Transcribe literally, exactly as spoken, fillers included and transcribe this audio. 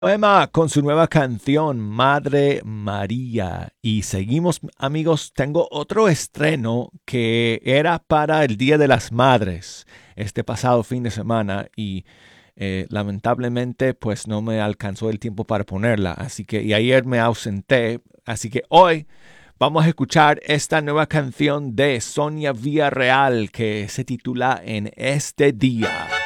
Emma con su nueva canción Madre María. Y seguimos, amigos, tengo otro estreno que era para el Día de las Madres este pasado fin de semana y eh, lamentablemente pues no me alcanzó el tiempo para ponerla. Así que y ayer me ausenté. Así que hoy vamos a escuchar esta nueva canción de Sonia Villarreal que se titula En este día.